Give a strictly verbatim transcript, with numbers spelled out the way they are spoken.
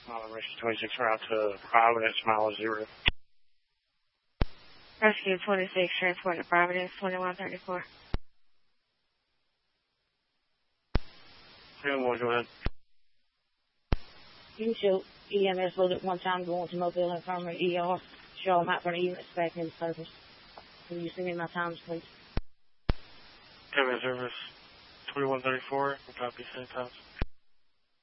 Uh, Rescue twenty-six route to Providence, mile zero. Rescue twenty-six, transport to Providence, twenty-one thirty-four. twenty-one, go ahead. You can show E M S loaded one time going to Mobile Infirmary E R. Show them out for the unit expecting service. Can you send me my times, please? Kevin service twenty-one thirty-four. Copy, same times.